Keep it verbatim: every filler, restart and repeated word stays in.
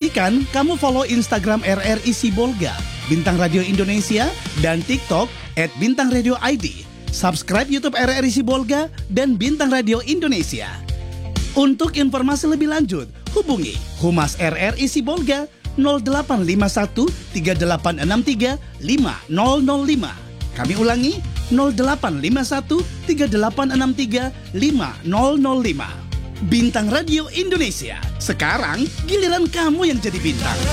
Pastikan kamu follow Instagram R R I Sibolga, Bintang Radio Indonesia, dan TikTok at Bintang Radio I D. Subscribe YouTube R R I Sibolga dan Bintang Radio Indonesia. Untuk informasi lebih lanjut, hubungi Humas R R I Sibolga nol delapan lima satu tiga delapan enam tiga lima nol nol lima. Kami ulangi nol delapan lima satu tiga delapan enam tiga lima nol nol lima. Bintang Radio Indonesia. Sekarang giliran kamu yang jadi bintang.